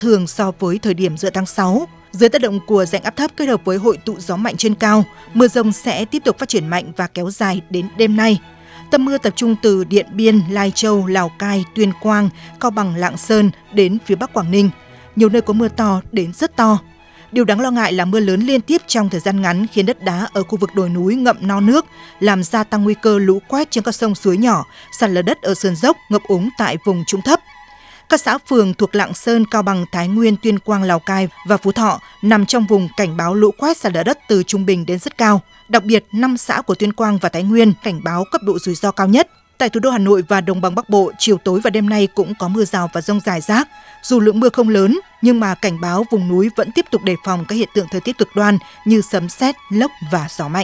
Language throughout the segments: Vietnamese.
thường so với thời điểm giữa tháng 6. Dưới tác động của rãnh áp thấp kết hợp với hội tụ gió mạnh trên cao, mưa dông sẽ tiếp tục phát triển mạnh và kéo dài đến đêm nay. Tâm mưa tập trung từ Điện Biên, Lai Châu, Lào Cai, Tuyên Quang, Cao Bằng, Lạng Sơn đến phía Bắc Quảng Ninh. Nhiều nơi có mưa to đến rất to. Điều đáng lo ngại là mưa lớn liên tiếp trong thời gian ngắn khiến đất đá ở khu vực đồi núi ngậm no nước, làm gia tăng nguy cơ lũ quét trên các sông suối nhỏ, sạt lở đất ở sườn dốc, ngập úng tại vùng trũng thấp. Các xã phường thuộc Lạng Sơn, Cao Bằng, Thái Nguyên, Tuyên Quang, Lào Cai và Phú Thọ nằm trong vùng cảnh báo lũ quét sạt lở đất từ trung bình đến rất cao. Đặc biệt, 5 xã của Tuyên Quang và Thái Nguyên cảnh báo cấp độ rủi ro cao nhất. Tại thủ đô Hà Nội và Đồng bằng Bắc Bộ, chiều tối và đêm nay cũng có mưa rào và dông rải rác. Dù lượng mưa không lớn, nhưng mà cảnh báo vùng núi vẫn tiếp tục đề phòng các hiện tượng thời tiết cực đoan như sấm sét, lốc và gió mạnh.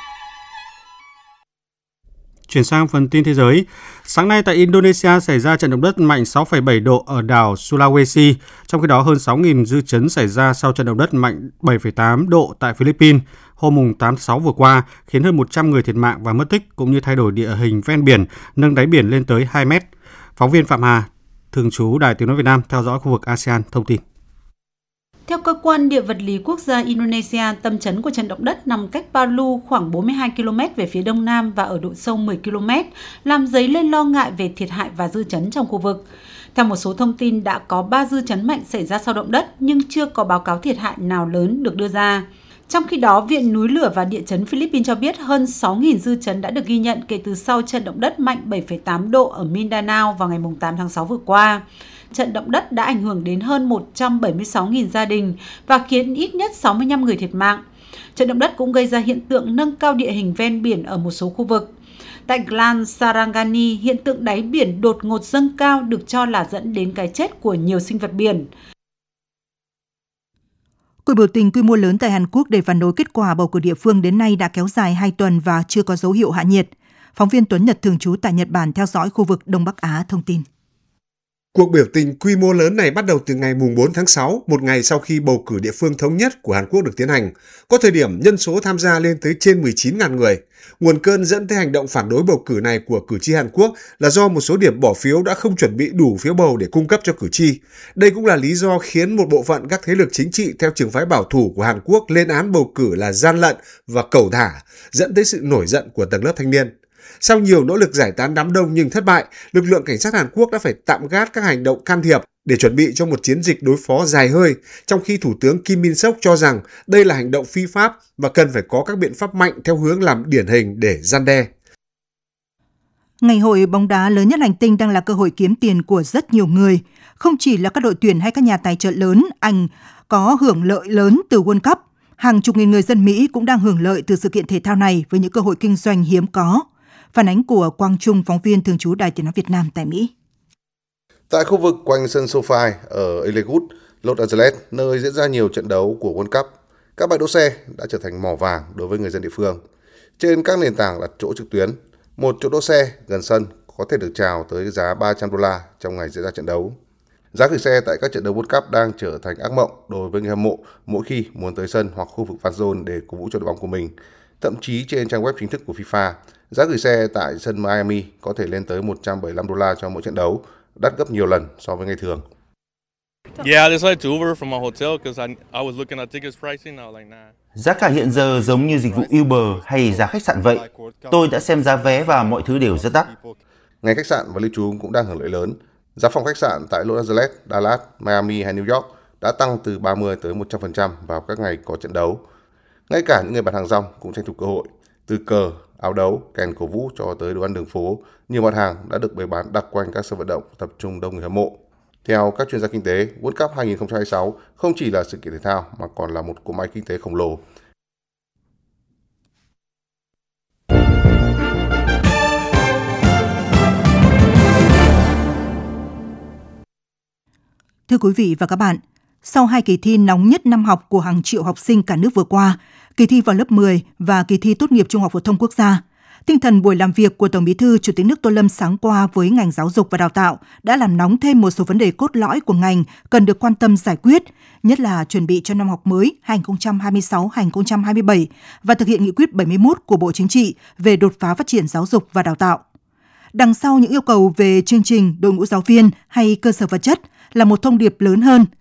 Chuyển sang phần tin thế giới. Sáng nay tại Indonesia xảy ra trận động đất mạnh 6,7 độ ở đảo Sulawesi, trong khi đó hơn 6.000 dư chấn xảy ra sau trận động đất mạnh 7,8 độ tại Philippines hôm 8 tháng 6 vừa qua, khiến hơn 100 người thiệt mạng và mất tích, cũng như thay đổi địa hình ven biển, nâng đáy biển lên tới 2 mét. Phóng viên Phạm Hà, thường trú Đài Tiếng nói Việt Nam theo dõi khu vực ASEAN thông tin. Theo cơ quan địa vật lý quốc gia Indonesia, tâm chấn của trận động đất nằm cách Palu khoảng 42 km về phía đông nam và ở độ sâu 10 km, làm dấy lên lo ngại về thiệt hại và dư chấn trong khu vực. Theo một số thông tin, đã có 3 dư chấn mạnh xảy ra sau động đất, nhưng chưa có báo cáo thiệt hại nào lớn được đưa ra. Trong khi đó, Viện Núi lửa và Địa chấn Philippines cho biết hơn 6.000 dư chấn đã được ghi nhận kể từ sau trận động đất mạnh 7,8 độ ở Mindanao vào ngày 8 tháng 6 vừa qua. Trận động đất đã ảnh hưởng đến hơn 176.000 gia đình và khiến ít nhất 65 người thiệt mạng. Trận động đất cũng gây ra hiện tượng nâng cao địa hình ven biển ở một số khu vực. Tại Glan Sarangani, hiện tượng đáy biển đột ngột dâng cao được cho là dẫn đến cái chết của nhiều sinh vật biển. Cuộc biểu tình quy mô lớn tại Hàn Quốc để phản đối kết quả bầu cử địa phương đến nay đã kéo dài 2 tuần và chưa có dấu hiệu hạ nhiệt. Phóng viên Tuấn Nhật thường trú tại Nhật Bản theo dõi khu vực Đông Bắc Á thông tin. Cuộc biểu tình quy mô lớn này bắt đầu từ ngày 4 tháng 6, một ngày sau khi bầu cử địa phương thống nhất của Hàn Quốc được tiến hành. Có thời điểm nhân số tham gia lên tới trên 19.000 người. Nguồn cơn dẫn tới hành động phản đối bầu cử này của cử tri Hàn Quốc là do một số điểm bỏ phiếu đã không chuẩn bị đủ phiếu bầu để cung cấp cho cử tri. Đây cũng là lý do khiến một bộ phận các thế lực chính trị theo trường phái bảo thủ của Hàn Quốc lên án bầu cử là gian lận và cẩu thả, dẫn tới sự nổi giận của tầng lớp thanh niên. Sau nhiều nỗ lực giải tán đám đông nhưng thất bại, lực lượng cảnh sát Hàn Quốc đã phải tạm gác các hành động can thiệp để chuẩn bị cho một chiến dịch đối phó dài hơi, trong khi Thủ tướng Kim Min-sok cho rằng đây là hành động phi pháp và cần phải có các biện pháp mạnh theo hướng làm điển hình để răn đe. Ngày hội bóng đá lớn nhất hành tinh đang là cơ hội kiếm tiền của rất nhiều người. Không chỉ là các đội tuyển hay các nhà tài trợ lớn, Anh có hưởng lợi lớn từ World Cup. Hàng chục nghìn người dân Mỹ cũng đang hưởng lợi từ sự kiện thể thao này với những cơ hội kinh doanh hiếm có. Phản ánh của Quang Trung, phóng viên thường trú Đài Tiếng nói Việt Nam tại Mỹ. Tại khu vực quanh sân SoFi ở Inglewood, Los Angeles, nơi diễn ra nhiều trận đấu của World Cup, các bãi đỗ xe đã trở thành mỏ vàng đối với người dân địa phương. Trên các nền tảng đặt chỗ trực tuyến, một chỗ đỗ xe gần sân có thể được chào tới giá $300 trong ngày diễn ra trận đấu. Giá gửi xe tại các trận đấu World Cup đang trở thành ác mộng đối với người hâm mộ mỗi khi muốn tới sân hoặc khu vực fan zone để cổ vũ cho đội bóng của mình. Thậm chí trên trang web chính thức của FIFA, giá gửi xe tại sân Miami có thể lên tới $175 cho mỗi trận đấu, đắt gấp nhiều lần so với ngày thường. Giá cả hiện giờ giống như dịch vụ Uber hay giá khách sạn vậy. Tôi đã xem giá vé và mọi thứ đều rất đắt. Ngành khách sạn và lưu trú cũng đang hưởng lợi lớn. Giá phòng khách sạn tại Los Angeles, Dallas, Miami hay New York đã tăng từ 30 tới 100% vào các ngày có trận đấu. Ngay cả những người bán hàng rong cũng tranh thủ cơ hội. Từ cờ, áo đấu, kèn cổ vũ cho tới đồ ăn đường phố, nhiều mặt hàng đã được bày bán đặc quanh các sân vận động tập trung đông người hâm mộ. Theo các chuyên gia kinh tế, World Cup 2026 không chỉ là sự kiện thể thao mà còn là một cỗ máy kinh tế khổng lồ. Thưa quý vị và các bạn, sau 2 kỳ thi nóng nhất năm học của hàng triệu học sinh cả nước vừa qua, kỳ thi vào lớp 10 và kỳ thi tốt nghiệp trung học phổ thông quốc gia, tinh thần buổi làm việc của Tổng Bí thư Chủ tịch nước Tô Lâm sáng qua với ngành giáo dục và đào tạo đã làm nóng thêm một số vấn đề cốt lõi của ngành cần được quan tâm giải quyết, nhất là chuẩn bị cho năm học mới 2026-2027 và thực hiện nghị quyết 71 của Bộ Chính trị về đột phá phát triển giáo dục và đào tạo. Đằng sau những yêu cầu về chương trình, đội ngũ giáo viên hay cơ sở vật chất là một thông điệp lớn hơn –